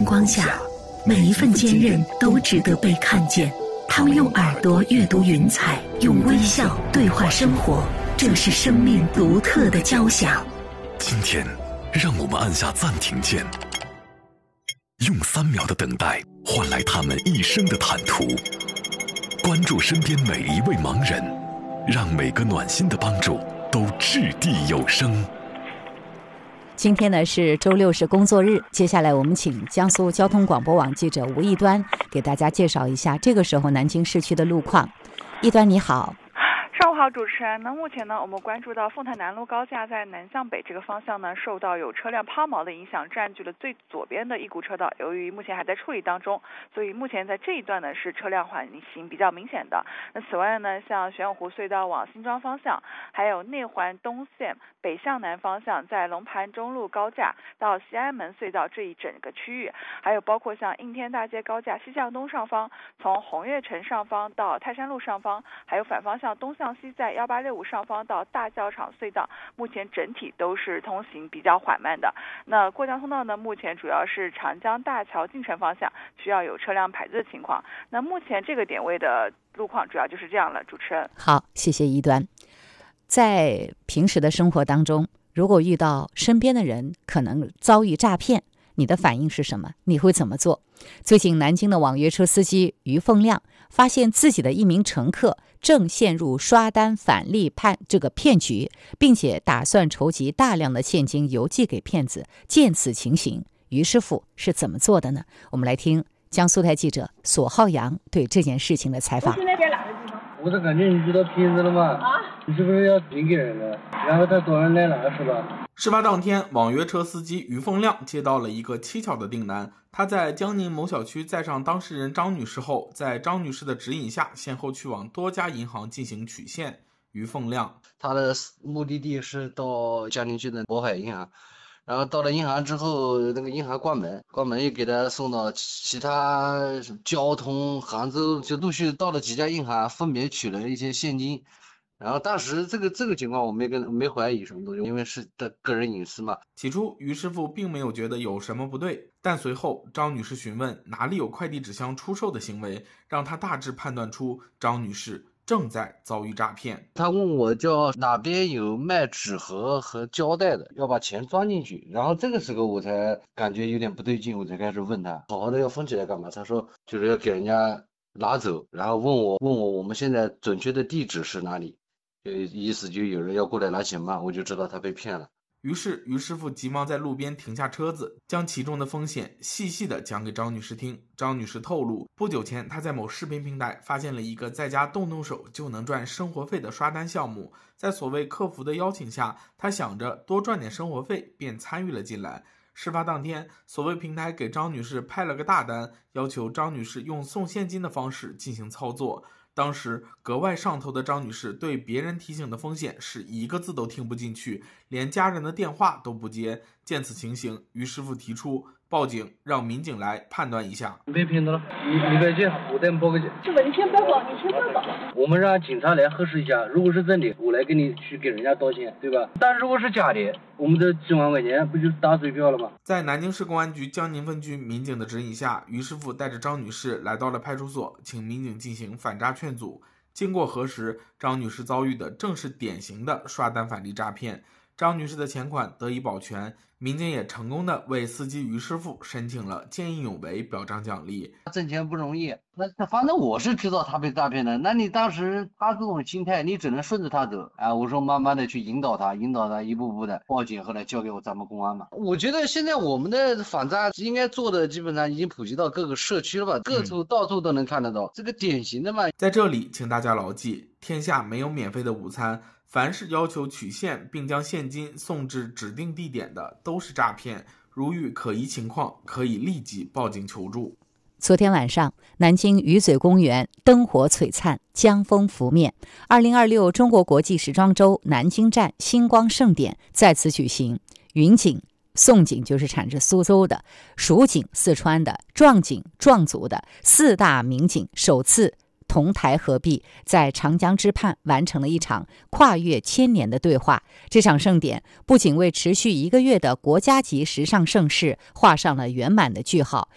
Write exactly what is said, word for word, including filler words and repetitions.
光下，每一份坚韧都值得被看见。他们用耳朵阅读云彩，用微笑对话生活，这是生命独特的交响。 今天让我们按下暂停键，用三秒的等待换来他们一生的坦途。关注身边每一位盲人，让每个暖心的帮助都掷地有声。 今天呢是周六，是工作日。接下来我们请江苏交通广播网记者吴一端给大家介绍一下这个时候南京市区的路况。一端你好。 上午好，主持人。那目前呢，我们关注到凤台南路高架在南向北这个方向呢，受到有车辆抛锚的影响，占据了最左边的一股车道。由于目前还在处理当中，所以目前在这一段呢是车辆缓行比较明显的。那此外呢，像玄武湖隧道往新庄方向，还有内环东线北向南方向，在龙盘中路高架到西安门隧道这一整个区域，还有包括像应天大街高架西向东上方，从红悦城上方到泰山路上方，还有反方向东向西在一八六五上方到大教场隧道，目前整体都是通行比较缓慢的。那过江通道呢，目前主要是长江大桥进城方向需要有车辆排队的情况。那目前这个点位的路况主要就是这样了，主持人。 好，谢谢一端。在平时的生活当中，如果遇到身边的人可能遭遇诈骗，你的反应是什么？你会怎么做？最近南京的网约车司机于凤亮发现自己的一名乘客正陷入刷单返利判这个骗局，并且打算筹集大量的现金邮寄给骗子。见此情形，于师傅是怎么做的呢？我们来听江苏台记者索浩洋对这件事情的采访。 我的感觉你遇到骗子了吗？啊，你是不是要钱给人了？然后他突然来了是吧？ 事发当天，网约车司机于凤亮接到了一个蹊跷的订单。他在江宁某小区载上当事人张女士后，在张女士的指引下，先后去往多家银行进行取现。于凤亮， 他的目的地是到江宁区的渤海银行，然后到了银行之后，那个银行关门，关门又给他送到其他交通、杭州，就陆续到了几家银行，分别取了一些现金。然后当时这个这个情况我没跟没怀疑什么东西，因为是的个人隐私嘛。 起初于师傅并没有觉得有什么不对，但随后张女士询问哪里有快递纸箱出售的行为，让他大致判断出张女士正在遭遇诈骗。 他问我叫哪边有卖纸盒和胶带的，要把钱装进去。然后这个时候我才感觉有点不对劲，我才开始问他，好好的要封起来干嘛？他说就是要给人家拿走，然后问我问我我们现在准确的地址是哪里，就意思就有人要过来拿钱嘛，我就知道他被骗了。 于是于师傅急忙在路边停下车子，将其中的风险细细地讲给张女士听。张女士透露，不久前她在某视频平台发现了一个在家动动手就能赚生活费的刷单项目，在所谓客服的邀请下，她想着多赚点生活费，便参与了进来。事发当天，所谓平台给张女士派了个大单，要求张女士用送现金的方式进行操作。当时格外上头的张女士对别人提醒的风险是一个字都听不进去，连家人的电话都不接。见此情形，于师傅提出报警，让民警来判断一下。 你被骗到了，你你别急，我带你报个警。 是吧？你先不要报，你先不要报。 我们让警察来核实一下，如果是真的，我来给你去给人家道歉，对吧？但如果是假的，我们这几万块钱不就是打水漂了吗？ 在南京市公安局江宁分局民警的指引下，于师傅带着张女士来到了派出所，请民警进行反诈劝阻。经过核实，张女士遭遇的正是典型的刷单返利诈骗。张女士的钱款得以保全，民警也成功的为司机于师傅申请了见义勇为表彰奖励。 挣钱不容易，那反正我是知道他被诈骗的。那你当时他这种心态，你只能顺着他走啊。我说慢慢的去引导他，引导他一步步的报警，后来交给我咱们公安嘛。我觉得现在我们的反诈应该做的基本上已经普及到各个社区了吧，各处到处都能看得到，嗯、这个典型的嘛。 在这里，请大家牢记，天下没有免费的午餐。凡是要求取现并将现金送至指定地点的都是诈骗，如遇可疑情况可以立即报警求助。 昨天晚上，南京鱼嘴公园灯火璀璨，江风拂面。二零二六中国国际时装周南京站星光盛典在此举行。云锦、宋锦就是产自苏州的，蜀锦四川的，壮锦壮族的四大名锦首次同台合璧，在长江之畔完成了一场跨越千年的对话。这场盛典不仅为持续一个月的国家级时尚盛事画上了圆满的句号，